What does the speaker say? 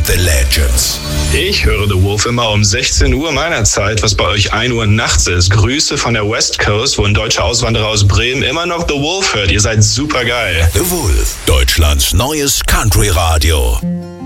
The Legends. Ich höre The Wolf immer um 16 Uhr meiner Zeit, was bei euch 1 Uhr nachts ist. Grüße von der West Coast, wo ein deutscher Auswanderer aus Bremen immer noch The Wolf hört. Ihr seid super geil. The Wolf, Deutschlands neues Country-Radio.